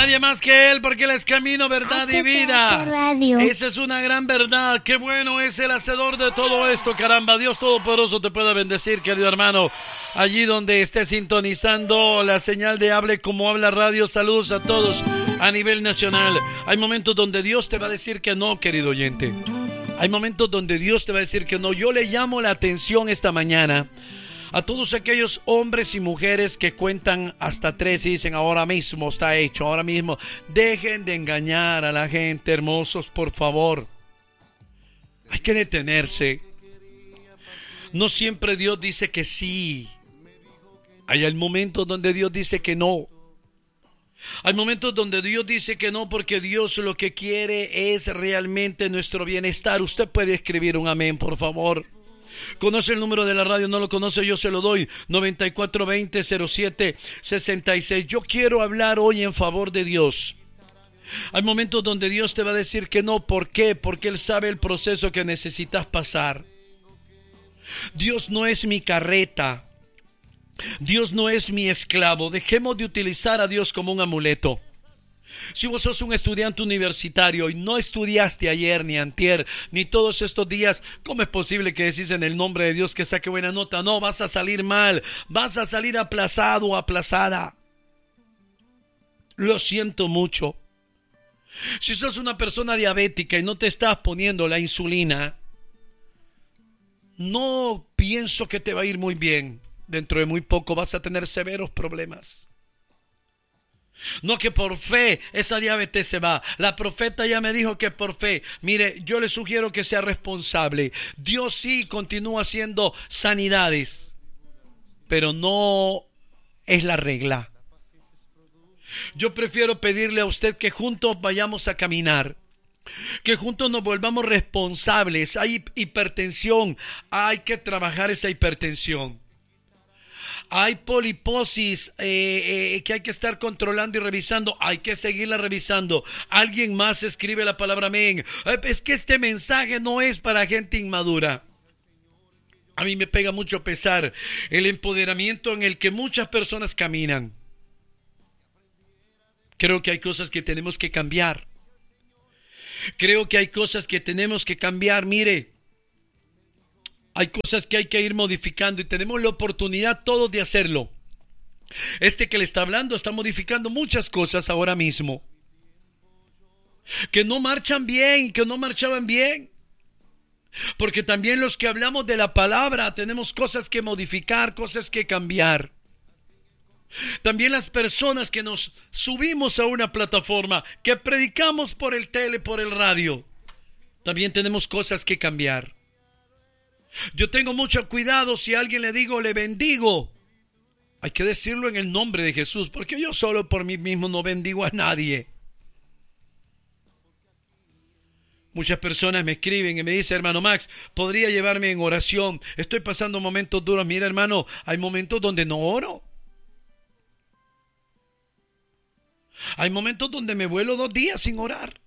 nadie más que Él, porque Él es camino, verdad y vida. Esa es una gran verdad. Qué bueno es el hacedor de todo esto, caramba. Dios Todopoderoso te pueda bendecir, querido hermano. Allí donde esté sintonizando la señal de Hable Como Habla Radio, saludos a todos a nivel nacional. Hay momentos donde Dios te va a decir que no, querido oyente. Hay momentos donde Dios te va a decir que no. Yo le llamo la atención esta mañana a todos aquellos hombres y mujeres que cuentan hasta 3 y dicen ahora mismo está hecho, ahora mismo. Dejen de engañar a la gente, hermosos, por favor. Hay que detenerse. No siempre Dios dice que sí. Hay momentos donde Dios dice que no. Hay momentos donde Dios dice que no, porque Dios lo que quiere es realmente nuestro bienestar. Usted puede escribir un amén, por favor. ¿Conoce el número de la radio? ¿No lo conoce? Yo se lo doy. 9420-07-66. Yo quiero hablar hoy en favor de Dios. Hay momentos donde Dios te va a decir que no. ¿Por qué? Porque Él sabe el proceso que necesitas pasar. Dios no es mi carreta. Dios no es mi esclavo. Dejemos de utilizar a Dios como un amuleto. Si vos sos un estudiante universitario y no estudiaste ayer, ni antier, ni todos estos días, ¿cómo es posible que decís en el nombre de Dios que saque buena nota? No, vas a salir mal, vas a salir aplazado o aplazada. Lo siento mucho. Si sos una persona diabética y no te estás poniendo la insulina, no pienso que te va a ir muy bien. Dentro de muy poco vas a tener severos problemas. No que por fe esa diabetes se va. La profeta ya me dijo que por fe. Mire, yo le sugiero que sea responsable. Dios sí continúa haciendo sanidades, pero no es la regla. Yo prefiero pedirle a usted que juntos vayamos a caminar, que juntos nos volvamos responsables. Hay hipertensión, hay que trabajar esa hipertensión. Hay poliposis que hay que estar controlando y revisando. Hay que seguirla revisando. Alguien más escribe la palabra amén. Es que este mensaje no es para gente inmadura. A mí me pega mucho pesar el empoderamiento en el que muchas personas caminan. Creo que hay cosas que tenemos que cambiar. Mire, hay cosas que hay que ir modificando y tenemos la oportunidad todos de hacerlo. Este que le está hablando está modificando muchas cosas ahora mismo que no marchan bien, que no marchaban bien. Porque también los que hablamos de la palabra tenemos cosas que modificar, cosas que cambiar. También las personas que nos subimos a una plataforma, que predicamos por el tele, por el radio, también tenemos cosas que cambiar. Yo tengo mucho cuidado si a alguien le digo le bendigo. Hay que decirlo en el nombre de Jesús, porque yo solo por mí mismo no bendigo a nadie. Muchas personas me escriben y me dicen, hermano Max, ¿podría llevarme en oración? Estoy pasando momentos duros. Mira, hermano, hay momentos donde no oro. Hay momentos donde me vuelo 2 días sin orar.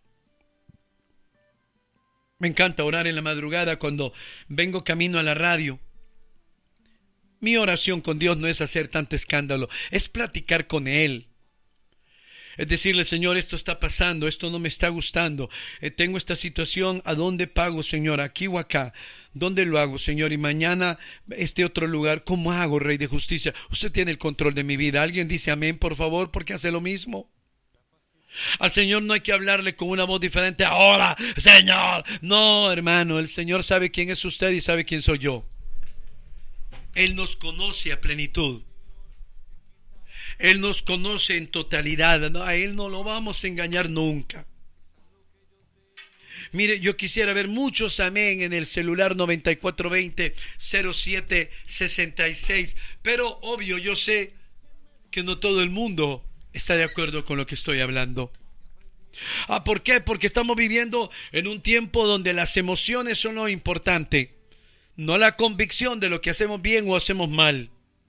Me encanta orar en la madrugada cuando vengo camino a la radio. Mi oración con Dios no es hacer tanto escándalo, es platicar con Él. Es decirle, Señor, esto está pasando, esto no me está gustando. Tengo esta situación, ¿a dónde pago, Señor? ¿Aquí o acá? ¿Dónde lo hago, Señor? Y mañana este otro lugar, ¿cómo hago, Rey de Justicia? Usted tiene el control de mi vida. ¿Alguien dice amén, por favor, porque hace lo mismo? Al Señor no hay que hablarle con una voz diferente. Ahora, Señor. No, hermano, el Señor sabe quién es usted y sabe quién soy yo. Él nos conoce a plenitud. Él nos conoce en totalidad. No, a Él no lo vamos a engañar nunca. Mire, yo quisiera ver muchos amén en el celular 9420-0766. Pero obvio, yo sé que no todo el mundo está de acuerdo con lo que estoy hablando. ¿Por qué? Porque estamos viviendo en un tiempo donde las emociones son lo importante, no la convicción de lo que hacemos bien o hacemos mal.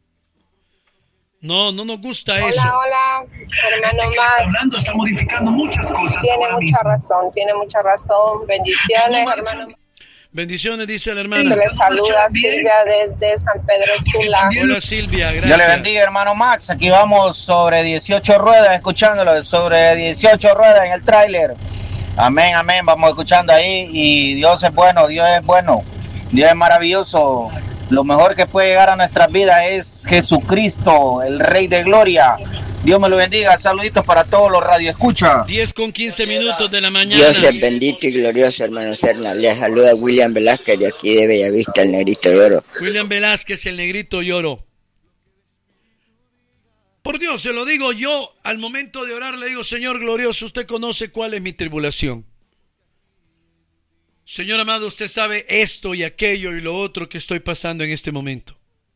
No nos gusta eso. Hola, hermano Max. Está modificando muchas cosas. Tiene mucha razón. Bendiciones, hermano. Bendiciones, dice la hermana. Se le saluda Silvia desde San Pedro Sula. Hola Silvia, gracias. Dios le bendiga, hermano Max. Aquí vamos sobre 18 ruedas, escuchándolo, sobre 18 ruedas en el tráiler. Amén, amén, vamos escuchando ahí. Y Dios es bueno, Dios es bueno, Dios es maravilloso. Lo mejor que puede llegar a nuestras vidas es Jesucristo, el Rey de Gloria. Dios me lo bendiga. Saluditos para todos los radioescuchas. 10:15 de la mañana. Dios es bendito y glorioso, hermano Serna. Les saluda William Velázquez de aquí de Bellavista, el Negrito de Oro. William Velázquez, el Negrito de Oro. Por Dios, se lo digo yo, al momento de orar le digo, Señor glorioso, usted conoce cuál es mi tribulación. Señor amado, usted sabe esto y aquello y lo otro que estoy pasando en este momento.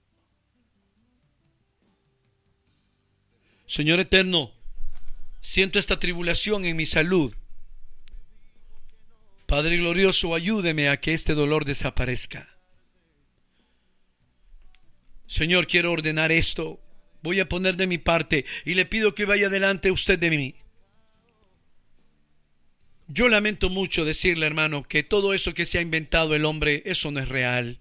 Señor eterno, siento esta tribulación en mi salud. Padre glorioso, ayúdeme a que este dolor desaparezca. Señor, quiero ordenar esto. Voy a poner de mi parte y le pido que vaya delante usted de mí. Yo lamento mucho decirle, hermano, que todo eso que se ha inventado el hombre, eso no es real.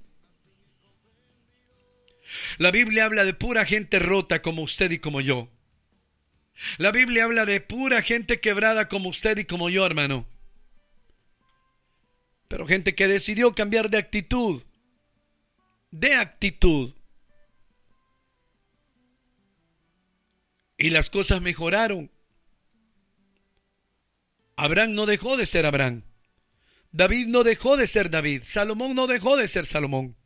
La Biblia habla de pura gente rota como usted y como yo. La Biblia habla de pura gente quebrada como usted y como yo, hermano. Pero gente que decidió cambiar de actitud. Y las cosas mejoraron. Abraham no dejó de ser Abraham. David no dejó de ser David. Salomón no dejó de ser Salomón.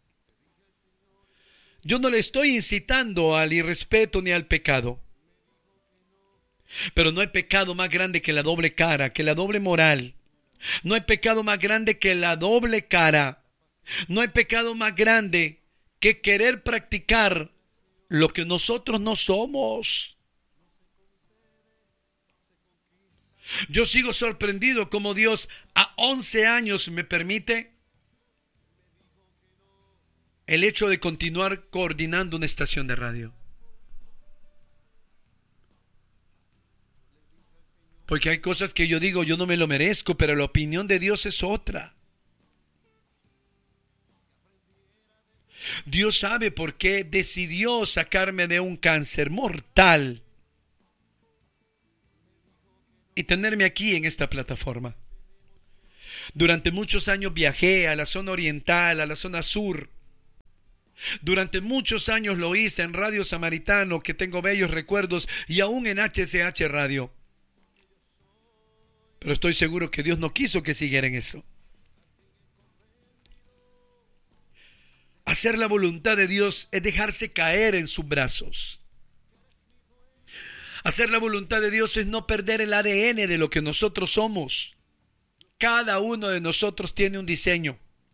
Yo no le estoy incitando al irrespeto ni al pecado. Pero no hay pecado más grande que la doble cara, que la doble moral. No hay pecado más grande que la doble cara. No hay pecado más grande que querer practicar lo que nosotros no somos. Yo sigo sorprendido como Dios a 11 años me permite el hecho de continuar coordinando una estación de radio. Porque hay cosas que yo digo, yo no me lo merezco, pero la opinión de Dios es otra. Dios sabe por qué decidió sacarme de un cáncer mortal y tenerme aquí en esta plataforma. Durante muchos años viajé a la zona oriental, a la zona sur. Durante muchos años lo hice en Radio Samaritano, que tengo bellos recuerdos, y aún en HCH Radio. Pero estoy seguro que Dios no quiso que siguiera en eso. Hacer la voluntad de Dios es dejarse caer en sus brazos. Hacer la voluntad de Dios es no perder el ADN de lo que nosotros somos. Cada uno de nosotros tiene un diseño.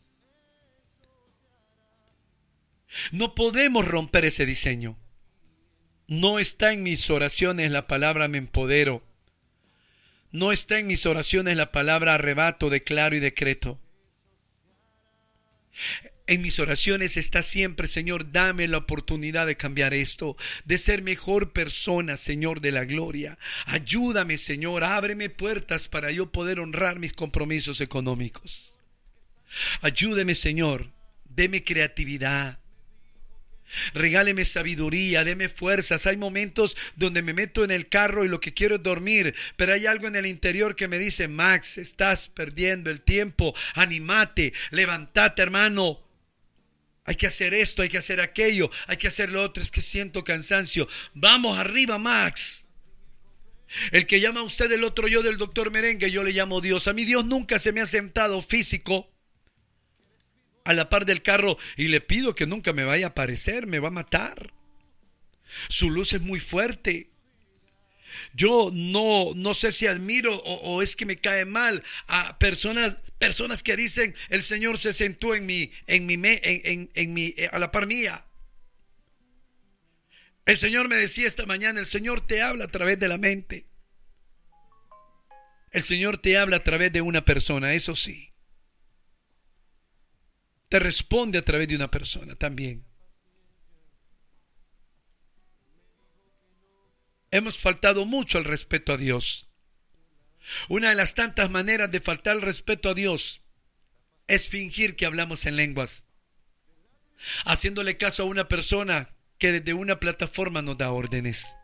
No podemos romper ese diseño. No está en mis oraciones la palabra me empodero. No está en mis oraciones la palabra arrebato, declaro y decreto. En mis oraciones está siempre, Señor, dame la oportunidad de cambiar esto, de ser mejor persona, Señor de la gloria. Ayúdame, Señor, ábreme puertas para yo poder honrar mis compromisos económicos. Ayúdeme, Señor, deme creatividad. Regáleme sabiduría, deme fuerzas. Hay momentos donde me meto en el carro y lo que quiero es dormir, pero hay algo en el interior que me dice, Max, estás perdiendo el tiempo, anímate, levántate, hermano. Hay que hacer esto, hay que hacer aquello, hay que hacer lo otro, es que siento cansancio. Vamos arriba, Max. El que llama a usted el otro yo del doctor Merengue, yo le llamo Dios. A mí Dios nunca se me ha sentado físico a la par del carro y le pido que nunca me vaya a aparecer, me va a matar. Su luz es muy fuerte. Yo no sé si admiro o es que me cae mal a personas que dicen el Señor se sentó a la par mía. El Señor me decía esta mañana, el Señor te habla a través de la mente. El Señor te habla a través de una persona, eso sí. Te responde a través de una persona también. Hemos faltado mucho al respeto a Dios. Una de las tantas maneras de faltar el respeto a Dios es fingir que hablamos en lenguas, haciéndole caso a una persona que desde una plataforma nos da órdenes.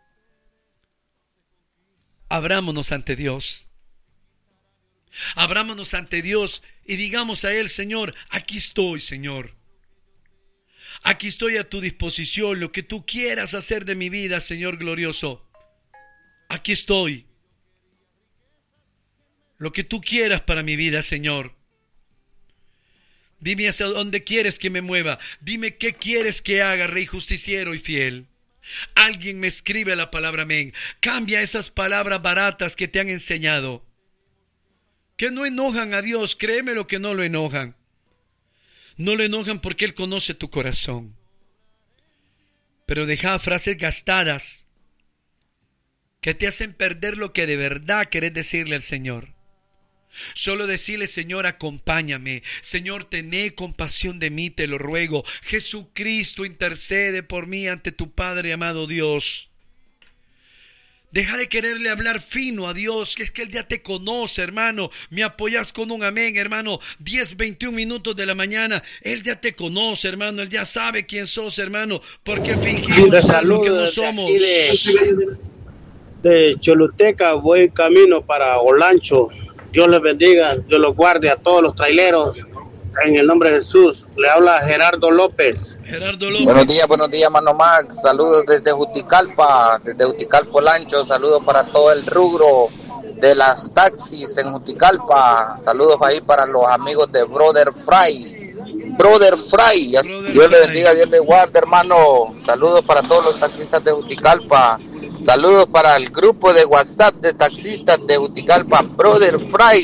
Abrámonos ante Dios. Abrámonos ante Dios y digamos a Él: Señor, aquí estoy, Señor. Aquí estoy a tu disposición. Lo que tú quieras hacer de mi vida, Señor glorioso. Aquí estoy. Lo que tú quieras para mi vida, Señor. Dime hacia dónde quieres que me mueva. Dime qué quieres que haga, Rey justiciero y fiel. Alguien me escribe la palabra amén. Cambia esas palabras baratas que te han enseñado, que no enojan a Dios. Créeme lo que no lo enojan. No lo enojan porque Él conoce tu corazón. Pero deja frases gastadas que te hacen perder lo que de verdad querés decirle al Señor. Solo decirle: Señor, acompáñame. Señor, tené compasión de mí, te lo ruego. Jesucristo, intercede por mí ante tu Padre amado Dios. Deja de quererle hablar fino a Dios, que es que Él ya te conoce, hermano. Me apoyas con un amén, hermano. 10:21 minutos de la mañana. Él ya te conoce, hermano. Él ya sabe quién sos, hermano. ¿Por qué fingimos ser lo que no somos? De Choluteca voy camino para Olancho. Dios les bendiga, Dios los guarde a todos los traileros. En el nombre de Jesús, le habla Gerardo López. Buenos días, Mano Max. Saludos desde Juticalpa, Olancho. Saludos para todo el rubro de las taxis en Juticalpa. Saludos ahí para los amigos de Brother Fry. Dios le bendiga, Dios le guarde, hermano. Saludos para todos los taxistas de Juticalpa. Saludos para el grupo de WhatsApp de taxistas de Juticalpa, Brother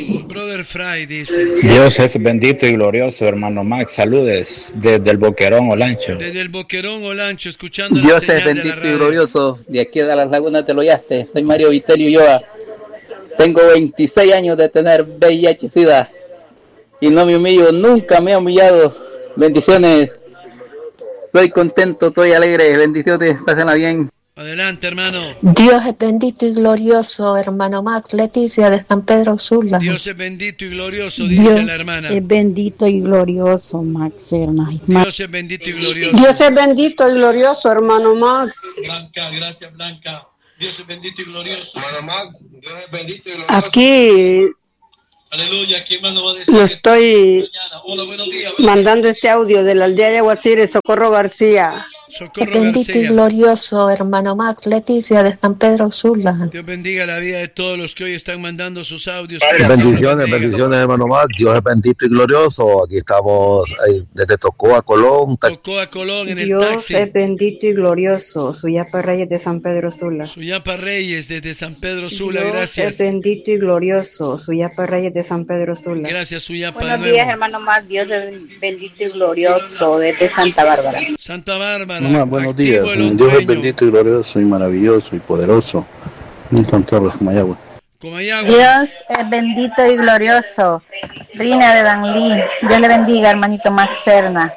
Fry dice. Dios es bendito y glorioso, hermano Max. Saludes desde el Boquerón Olancho. Desde el Boquerón Olancho, escuchando Dios la señal es bendito de la y glorioso. De aquí de las Lagunas de Loyaste. Soy Mario Vitelio Ulloa. Tengo 26 años de tener VIH-Sida y no me humillo, nunca me he humillado. Bendiciones. Estoy contento, estoy alegre. Bendiciones, pásenla bien. Adelante, hermano. Dios es bendito y glorioso, hermano Max. Leticia de San Pedro Sula. Dios es bendito y glorioso, dice la hermana. Dios es bendito y glorioso, Max Serna. Dios es bendito y glorioso. Dios es bendito y glorioso, hermano Max. Blanca, gracias, Blanca. Dios es bendito y glorioso. Hermano Max, Dios es bendito y glorioso. Aquí Aleluya, ¿quién más nos va a decir? lo estoy Hola, buenos días. mandando este audio de la aldea de Aguasire, Socorro García. Es bendito y glorioso, hermano Max. Leticia de San Pedro Sula. Dios bendiga la vida de todos los que hoy están mandando sus audios. Bendiciones, hermano Max. Dios es bendito y glorioso. Aquí estamos desde Tocoa, Colón. Tocoa, Colón, en el taxi. Dios es bendito y glorioso. Suyapa Reyes de San Pedro Sula. Suyapa Reyes desde San Pedro Sula, Dios gracias. es bendito y glorioso. Suyapa Reyes de San Pedro Sula. Gracias, Suyapa. Buenos días, hermano Max. Dios es bendito y glorioso desde Santa Bárbara. Santa Bárbara. Mamá, buenos días. Dios es bendito y glorioso y maravilloso y poderoso. Nilton Torres, Comayagua. Dios es bendito y glorioso. Rina de Danlí. Dios le bendiga, hermanito Max Serna.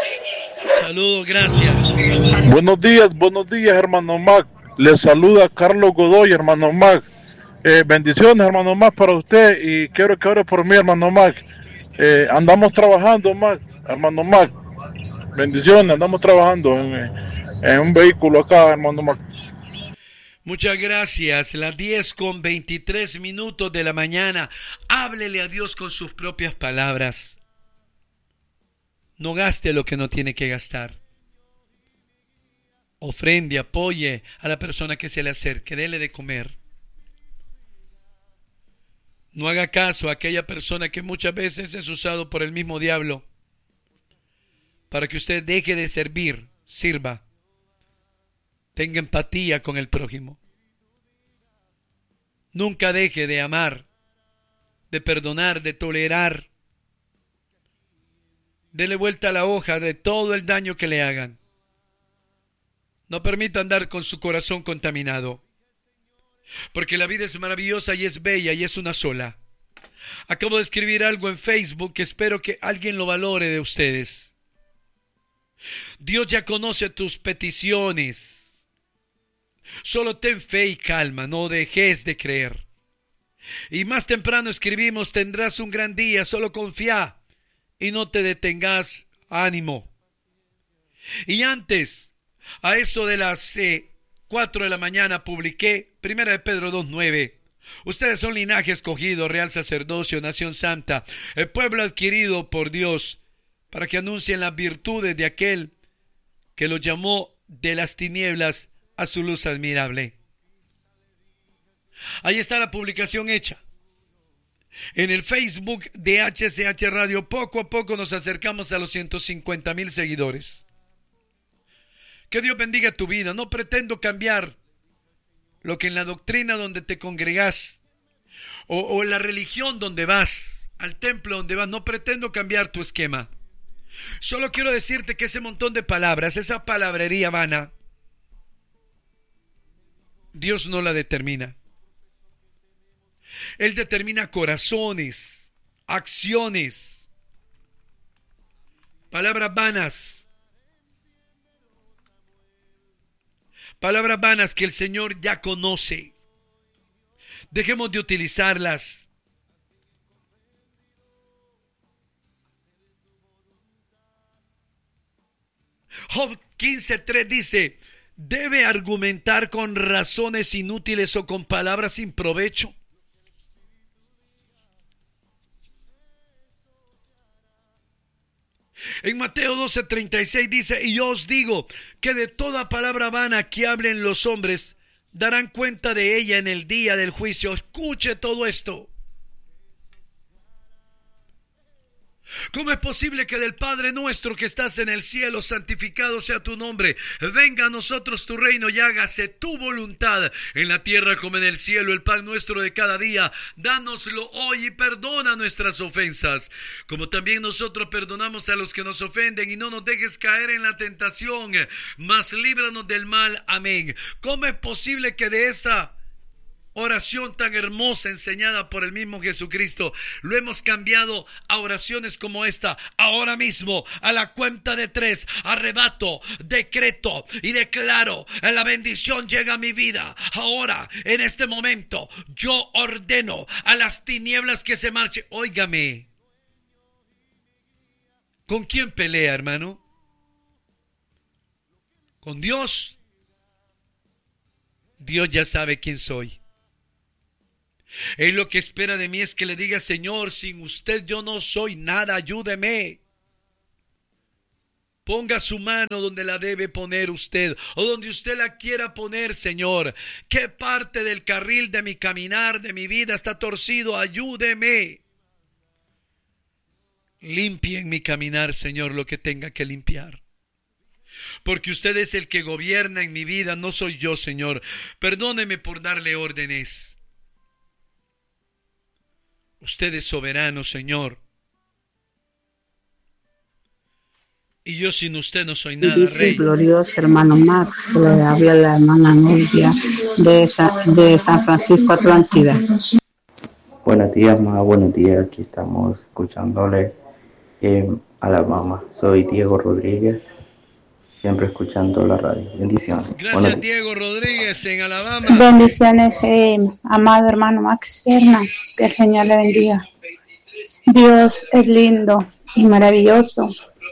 Saludos, gracias. Buenos días, hermano Mac. Les saluda Carlos Godoy, hermano Mac. Bendiciones, hermano Mac, para usted y quiero que ore por mí, hermano Mac. Andamos trabajando, Mac, hermano Mac. Bendiciones, andamos trabajando en un vehículo acá, hermano Mac. Muchas gracias. Las 10:23 de la mañana. Háblele a Dios con sus propias palabras. No gaste lo que no tiene que gastar. Ofrende, apoye a la persona que se le acerque, dele de comer. No haga caso a aquella persona que muchas veces es usado por el mismo diablo para que usted deje de servir, sirva. Tenga empatía con el prójimo. Nunca deje de amar, de perdonar, de tolerar. Dele vuelta a la hoja de todo el daño que le hagan. No permita andar con su corazón contaminado. Porque la vida es maravillosa y es bella y es una sola. Acabo de escribir algo en Facebook que espero que alguien lo valore de ustedes. Dios ya conoce tus peticiones. Solo ten fe y calma, no dejes de creer. Y más temprano escribimos, tendrás un gran día, solo confía y no te detengas, ánimo. Y antes, a eso de las 4 de la mañana, publiqué 1 de Pedro 2:9. Ustedes son linaje escogido, real sacerdocio, nación santa, el pueblo adquirido por Dios, para que anuncien las virtudes de aquel que los llamó de las tinieblas a su luz admirable. Ahí está la publicación hecha. En el Facebook de HCH Radio, poco a poco nos acercamos a los 150,000 seguidores. Que Dios bendiga tu vida. No pretendo cambiar lo que en la doctrina donde te congregas o en la religión donde vas, al templo donde vas, no pretendo cambiar tu esquema. Solo quiero decirte que ese montón de palabras, esa palabrería vana, Dios no la determina. Él determina corazones, acciones, palabras vanas. Palabras vanas que el Señor ya conoce. Dejemos de utilizarlas. Job 15:3 dice, ¿debe argumentar con razones inútiles o con palabras sin provecho? En Mateo 12:36 dice, y yo os digo que de toda palabra vana que hablen los hombres, darán cuenta de ella en el día del juicio. Escuche todo esto. ¿Cómo es posible que del Padre nuestro que estás en el cielo, santificado sea tu nombre, venga a nosotros tu reino y hágase tu voluntad en la tierra como en el cielo? El pan nuestro de cada día, dánoslo hoy y perdona nuestras ofensas, como también nosotros perdonamos a los que nos ofenden, y no nos dejes caer en la tentación, mas líbranos del mal. Amén. ¿Cómo es posible que de esa oración tan hermosa enseñada por el mismo Jesucristo lo hemos cambiado a oraciones como esta? Ahora mismo, a la cuenta de 3, arrebato, decreto y declaro, la bendición llega a mi vida. Ahora, en este momento, yo ordeno a las tinieblas que se marchen. Óigame, ¿con quién pelea, hermano? ¿Con Dios? Dios ya sabe quién soy. Él lo que espera de mí es que le diga, Señor, sin usted yo no soy nada, ayúdeme. Ponga su mano donde la debe poner usted, o donde usted la quiera poner, Señor. ¿Qué parte del carril de mi caminar, de mi vida está torcido? Ayúdeme. Limpie en mi caminar, Señor, lo que tenga que limpiar. Porque usted es el que gobierna en mi vida, no soy yo, Señor. Perdóneme por darle órdenes. Usted es soberano, Señor. Y yo sin usted no soy nada, Rey. Glorioso hermano Max, le habla la hermana Nubia de San Francisco, Atlántida. Buenos días, ma, buenos días. Aquí estamos escuchándole a la mamá. Soy Diego Rodríguez, siempre escuchando la radio. Bendiciones. Gracias, Diego Rodríguez en Alabama. Bendiciones, amado hermano Max Serna. Que el Señor le bendiga. Dios es lindo y maravilloso.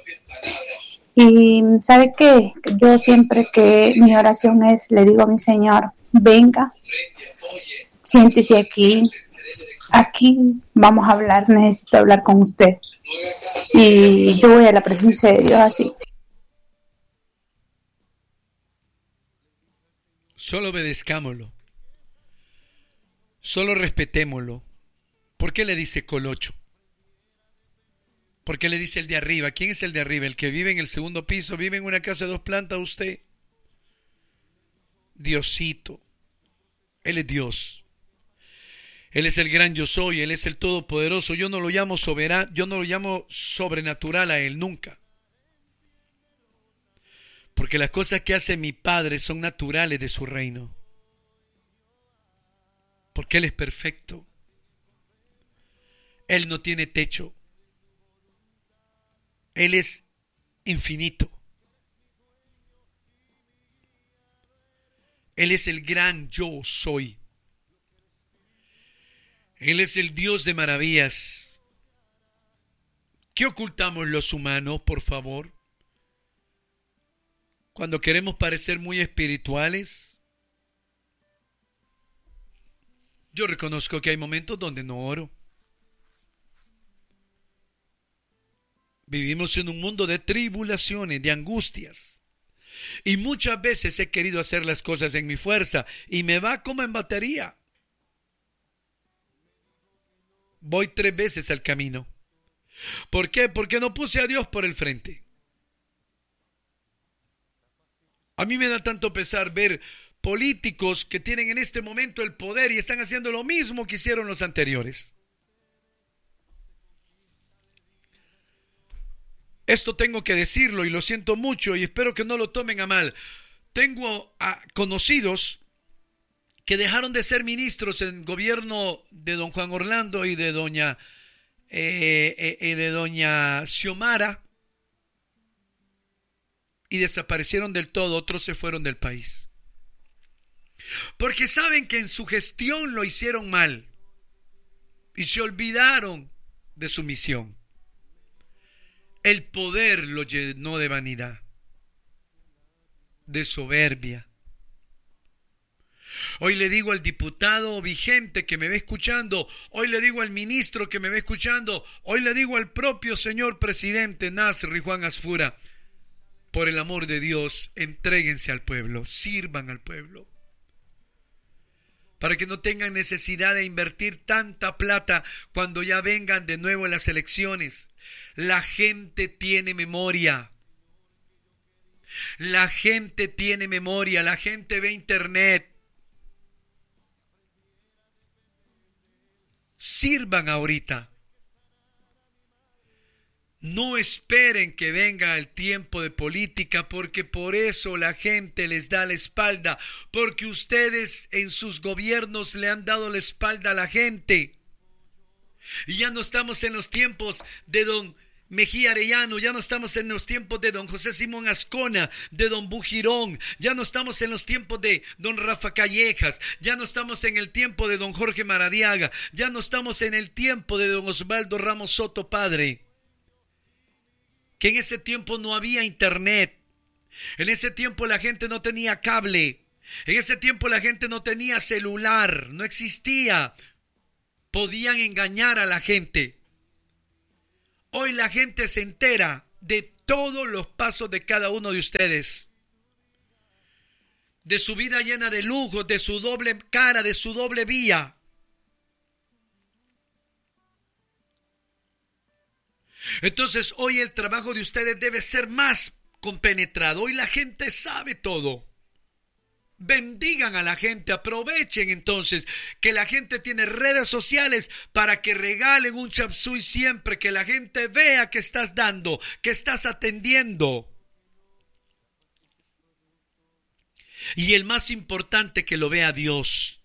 Y ¿sabe qué? Yo siempre que mi oración es, le digo a mi Señor, venga, siéntese aquí vamos a hablar, necesito hablar con usted. Y yo voy a la presencia de Dios así. Solo obedezcámoslo. Solo respetémoslo. ¿Por qué le dice colocho? ¿Por qué le dice el de arriba? ¿Quién es el de arriba? ¿El que vive en el segundo piso? ¿Vive en una casa de 2 plantas usted? Diosito. Él es Dios. Él es el gran yo soy. Él es el todopoderoso. Yo no lo llamo soberano. Yo no lo llamo sobrenatural a Él nunca. Porque las cosas que hace mi Padre son naturales de su reino. Porque Él es perfecto. Él no tiene techo. Él es infinito. Él es el gran yo soy. Él es el Dios de maravillas. ¿Qué ocultamos los humanos, por favor? Cuando queremos parecer muy espirituales. Yo reconozco que hay momentos donde no oro. Vivimos en un mundo de tribulaciones, de angustias. Y muchas veces he querido hacer las cosas en mi fuerza y me va como en batería. Voy 3 veces al camino. ¿Por qué? Porque no puse a Dios por el frente. A mí me da tanto pesar ver políticos que tienen en este momento el poder y están haciendo lo mismo que hicieron los anteriores. Esto tengo que decirlo y lo siento mucho y espero que no lo tomen a mal. Tengo conocidos que dejaron de ser ministros en gobierno de don Juan Orlando y de doña Xiomara y desaparecieron del todo, otros se fueron del país. Porque saben que en su gestión lo hicieron mal y se olvidaron de su misión. El poder lo llenó de vanidad, de soberbia. Hoy le digo al diputado vigente que me ve escuchando, hoy le digo al ministro que me ve escuchando, hoy le digo al propio señor presidente Nasri Juan Asfura, por el amor de Dios, entréguense al pueblo, sirvan al pueblo, para que no tengan necesidad de invertir tanta plata cuando ya vengan de nuevo las elecciones. La gente tiene memoria. La gente tiene memoria, la gente ve internet. Sirvan ahorita. No esperen que venga el tiempo de política, porque por eso la gente les da la espalda, porque ustedes en sus gobiernos le han dado la espalda a la gente. Y ya no estamos en los tiempos de don Mejía Arellano, ya no estamos en los tiempos de don José Simón Ascona, de don Bujirón, ya no estamos en los tiempos de don Rafa Callejas, ya no estamos en el tiempo de don Jorge Maradiaga, ya no estamos en el tiempo de don Osvaldo Ramos Soto Padre, que en ese tiempo no había internet, en ese tiempo la gente no tenía cable, en ese tiempo la gente no tenía celular, no existía, podían engañar a la gente. Hoy la gente se entera de todos los pasos de cada uno de ustedes, de su vida llena de lujos, de su doble cara, de su doble vía. Entonces hoy el trabajo de ustedes debe ser más compenetrado. Hoy la gente sabe todo. Bendigan a la gente, aprovechen entonces que la gente tiene redes sociales para que regalen un chapsui siempre, que la gente vea que estás dando, que estás atendiendo. Y el más importante, que lo vea Dios.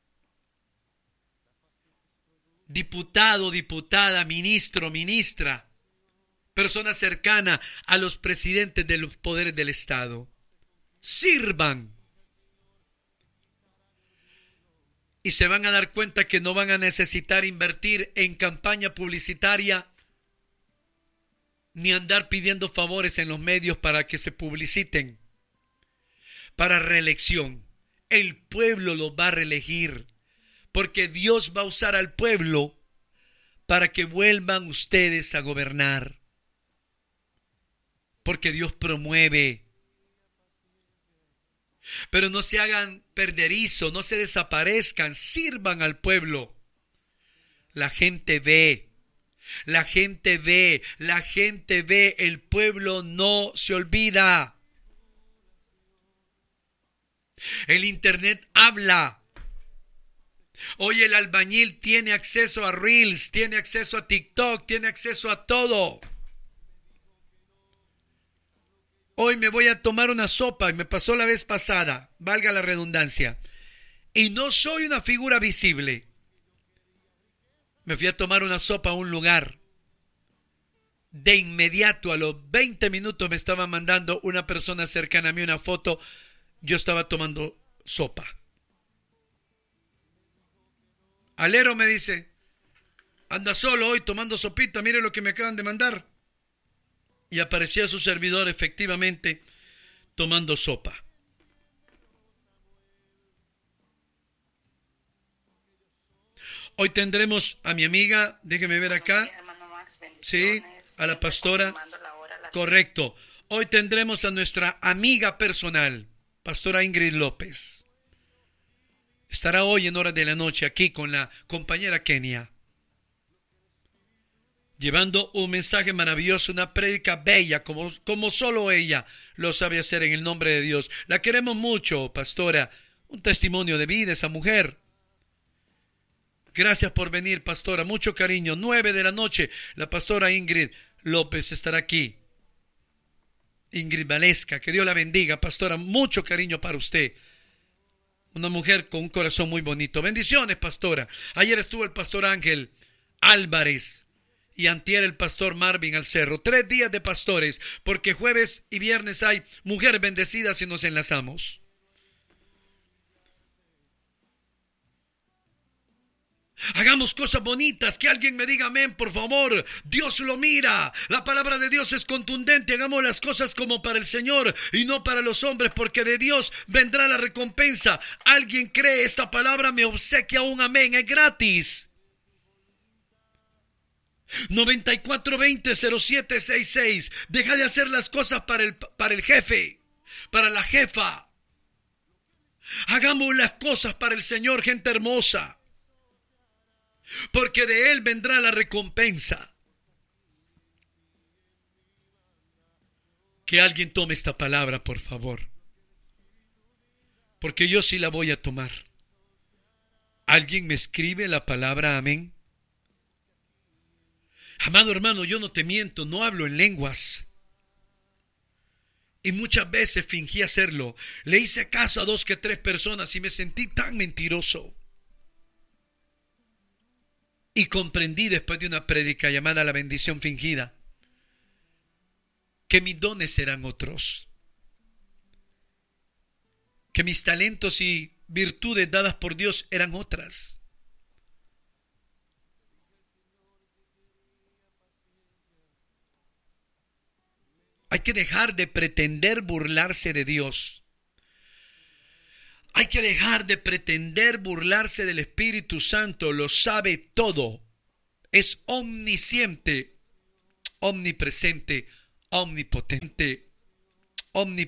Diputado, diputada, ministro, ministra, persona cercana a los presidentes de los poderes del Estado. Sirvan. Y se van a dar cuenta que no van a necesitar invertir en campaña publicitaria ni andar pidiendo favores en los medios para que se publiciten para reelección. El pueblo los va a reelegir, porque Dios va a usar al pueblo para que vuelvan ustedes a gobernar, porque Dios promueve. Pero no se hagan perderizo, no se desaparezcan, sirvan al pueblo. La gente ve, la gente ve, la gente ve, el pueblo no se olvida. El internet habla. Hoy el albañil tiene acceso a Reels, tiene acceso a TikTok, tiene acceso a todo. Hoy me voy a tomar una sopa y me pasó la vez pasada, valga la redundancia, y no soy una figura visible. Me fui a tomar una sopa a un lugar. De inmediato, a los 20 minutos, me estaba mandando una persona cercana a mí una foto. Yo estaba tomando sopa. Alero, me dice, anda solo hoy tomando sopita, mire lo que me acaban de mandar. Y aparecía su servidor efectivamente tomando sopa. Hoy tendremos a mi amiga, déjeme ver acá. Sí, a la pastora. Correcto. Hoy tendremos a nuestra amiga personal, pastora Ingrid López. Estará hoy en horas de la noche aquí con la compañera Kenia, llevando un mensaje maravilloso, una prédica bella, como solo ella lo sabe hacer en el nombre de Dios. La queremos mucho, pastora. Un testimonio de vida esa mujer. Gracias por venir, pastora. Mucho cariño. 9 de la noche, la pastora Ingrid López estará aquí. Ingrid Valesca, que Dios la bendiga, pastora. Mucho cariño para usted. Una mujer con un corazón muy bonito. Bendiciones, pastora. Ayer estuvo el pastor Ángel Álvarez y antier el pastor Marvin Alcerro. 3 días de pastores, porque jueves y viernes hay mujeres bendecidas y nos enlazamos. Hagamos cosas bonitas, que alguien me diga amén, por favor. Dios lo mira, la palabra de Dios es contundente. Hagamos las cosas como para el Señor y no para los hombres, porque de Dios vendrá la recompensa. Alguien cree esta palabra, me obsequia un amén, es gratis. 9420-0766. Deja de hacer las cosas para el jefe, para la jefa. Hagamos las cosas para el Señor, gente hermosa, porque de Él vendrá la recompensa. Que alguien tome esta palabra, por favor, porque yo sí la voy a tomar. ¿Alguien me escribe la palabra amén? Amado hermano, yo no te miento, no hablo en lenguas. Y muchas veces fingí hacerlo. Le hice caso a 2 que 3 personas y me sentí tan mentiroso. Y comprendí después de una prédica llamada La Bendición Fingida que mis dones eran otros, que mis talentos y virtudes dadas por Dios eran otras. Hay que dejar de pretender burlarse de Dios. Hay que dejar de pretender burlarse del Espíritu Santo. Lo sabe todo. Es omnisciente, omnipresente, omnipotente, omnipotente.